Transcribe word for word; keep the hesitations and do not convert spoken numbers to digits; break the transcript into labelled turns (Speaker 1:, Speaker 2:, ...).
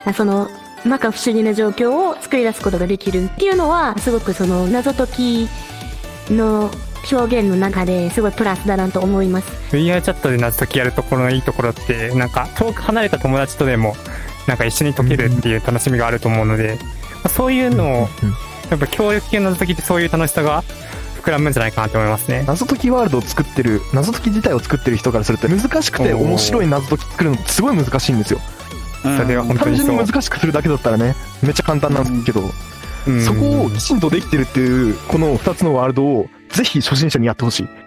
Speaker 1: その摩訶不思議な状況を作り出すことができるっていうのはすごくその謎解きの表現の中ですごいプラスだなと思います。
Speaker 2: ブイアール チャットで謎解きやるところのいいところってなんか遠く離れた友達とでもなんか一緒に解けるっていう楽しみがあると思うので、そういうのをやっぱ協力系の謎解きってそういう楽しさが膨らむんじゃないかなと思いますね。
Speaker 3: 謎解きワールドを作ってる謎解き自体を作ってる人からすると難しくて面白い謎解き作るのってすごい難しいんですよ。
Speaker 2: それは本当にそう。
Speaker 3: 単純に難しくするだけだったらねめっちゃ簡単なんですけど、うん、そこをきちんとできてるっていうこのふたつのワールドをぜひ初心者にやってほしい。